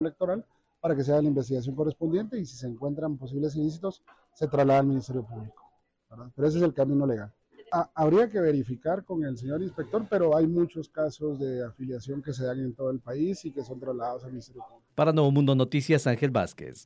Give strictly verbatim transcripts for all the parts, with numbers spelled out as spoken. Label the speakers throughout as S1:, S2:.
S1: electoral para que se haga la investigación correspondiente y si se encuentran posibles ilícitos, se traslada al Ministerio Público, ¿verdad? Pero ese es el camino legal. Ah, habría que verificar con el señor inspector, pero hay muchos casos de afiliación que se dan en todo el país y que son trasladados al Ministerio Público.
S2: Para Nuevo Mundo Noticias, Ángel Vázquez.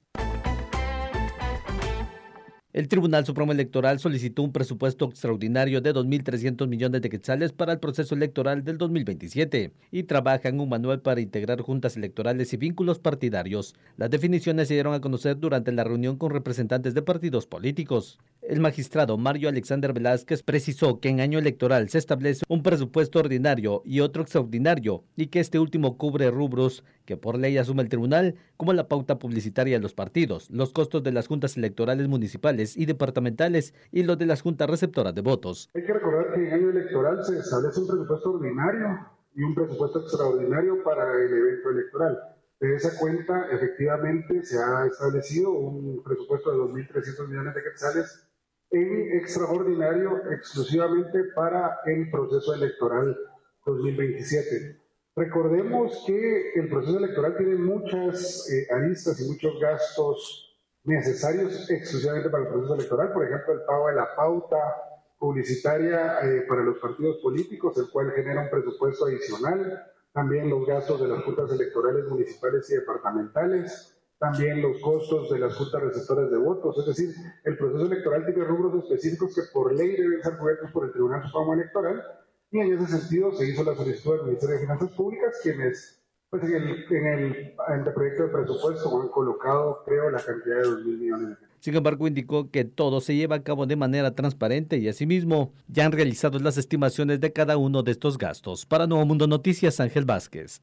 S2: El Tribunal Supremo Electoral solicitó un presupuesto extraordinario de dos mil trescientos millones de quetzales para el proceso electoral del dos mil veintisiete y trabaja en un manual para integrar juntas electorales y vínculos partidarios. Las definiciones se dieron a conocer durante la reunión con representantes de partidos políticos. El magistrado Mario Alexander Velázquez precisó que en año electoral se establece un presupuesto ordinario y otro extraordinario y que este último cubre rubros que por ley asume el tribunal, como la pauta publicitaria de los partidos, los costos de las juntas electorales municipales y departamentales y los de las juntas receptoras de votos.
S3: Hay que recordar que en año electoral se establece un presupuesto ordinario y un presupuesto extraordinario para el evento electoral. De esa cuenta, efectivamente, se ha establecido un presupuesto de dos mil trescientos millones de quetzales en extraordinario exclusivamente para el proceso electoral dos mil veintisiete. Recordemos que el proceso electoral tiene muchas eh, aristas y muchos gastos necesarios exclusivamente para el proceso electoral, por ejemplo, el pago de la pauta publicitaria eh, para los partidos políticos, el cual genera un presupuesto adicional, también los gastos de las juntas electorales municipales y departamentales, también los costos de las juntas receptoras de votos, es decir, el proceso electoral tiene rubros específicos que por ley deben ser cubiertos por el Tribunal Supremo Electoral, y en ese sentido se hizo la solicitud del Ministerio de Finanzas Públicas, quienes pues, en, el, en, el, en el proyecto de presupuesto han colocado, creo, la cantidad de dos mil millones de pesos.
S2: Sin embargo, indicó que todo se lleva a cabo de manera transparente y asimismo ya han realizado las estimaciones de cada uno de estos gastos. Para Nuevo Mundo Noticias, Ángel Vázquez.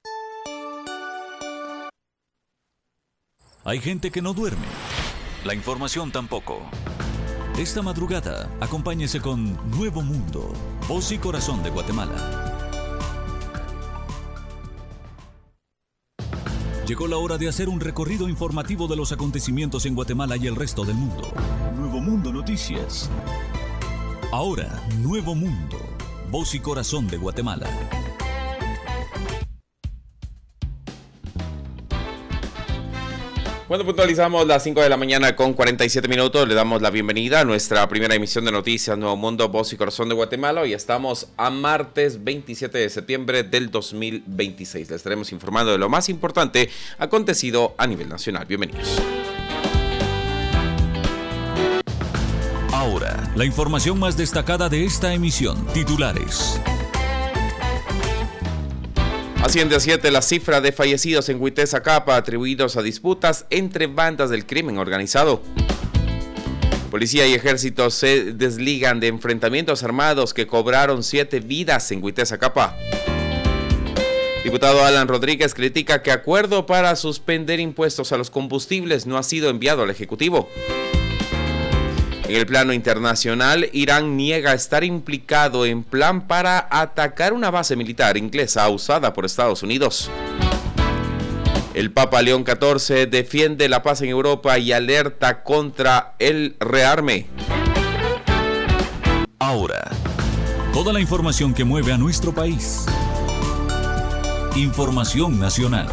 S4: Hay gente que no duerme. La información tampoco. Esta madrugada, acompáñese con Nuevo Mundo, voz y corazón de Guatemala. Llegó la hora de hacer un recorrido informativo de los acontecimientos en Guatemala y el resto del mundo. Nuevo Mundo Noticias. Ahora, Nuevo Mundo, voz y corazón de Guatemala.
S5: Cuando puntualizamos las cinco de la mañana con cuarenta y siete minutos, le damos la bienvenida a nuestra primera emisión de noticias Nuevo Mundo, voz y corazón de Guatemala. Hoy estamos a martes veintisiete de septiembre del dos mil veintiséis. Les estaremos informando de lo más importante acontecido a nivel nacional. Bienvenidos.
S4: Ahora, la información más destacada de esta emisión. Titulares.
S5: Asciende a siete la cifra de fallecidos en Huité-Zacapa atribuidos a disputas entre bandas del crimen organizado. Policía y ejército se desligan de enfrentamientos armados que cobraron siete vidas en Huité-Zacapa. Diputado Alan Rodríguez critica que acuerdo para suspender impuestos a los combustibles no ha sido enviado al Ejecutivo. En el plano internacional, Irán niega estar implicado en plan para atacar una base militar inglesa usada por Estados Unidos. El Papa León catorce defiende la paz en Europa y alerta contra el rearme.
S4: Ahora, toda la información que mueve a nuestro país. Información nacional.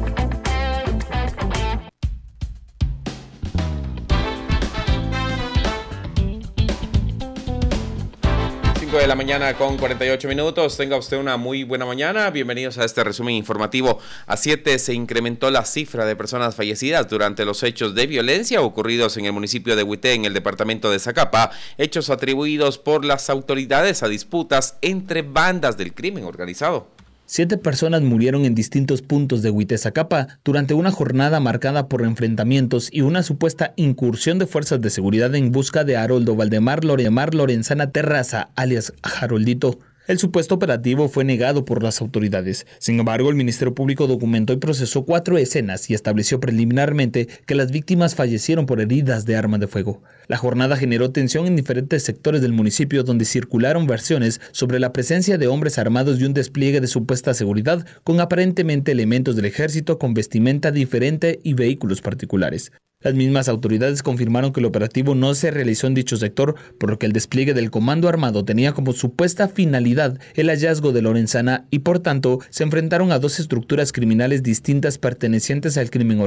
S5: De la mañana con cuarenta y ocho minutos. Tenga usted una muy buena mañana. Bienvenidos a este resumen informativo. A siete se incrementó la cifra de personas fallecidas durante los hechos de violencia ocurridos en el municipio de Huité, en el departamento de Zacapa, hechos atribuidos por las autoridades a disputas entre bandas del crimen organizado.
S6: Siete personas murieron en distintos puntos de Huité-Zacapa durante una jornada marcada por enfrentamientos y una supuesta incursión de fuerzas de seguridad en busca de Haroldo Valdemar Loremar Lorenzana Terraza, alias Haroldito. El supuesto operativo fue negado por las autoridades. Sin embargo, el Ministerio Público documentó y procesó cuatro escenas y estableció preliminarmente que las víctimas fallecieron por heridas de arma de fuego. La jornada generó tensión en diferentes sectores del municipio, donde circularon versiones sobre la presencia de hombres armados y un despliegue de supuesta seguridad con aparentemente elementos del ejército con vestimenta diferente y vehículos particulares. Las mismas autoridades confirmaron que el operativo no se realizó en dicho sector, por lo que el despliegue del comando armado tenía como supuesta finalidad el hallazgo de Lorenzana y por tanto se enfrentaron a dos estructuras criminales distintas pertenecientes al crimen organizado.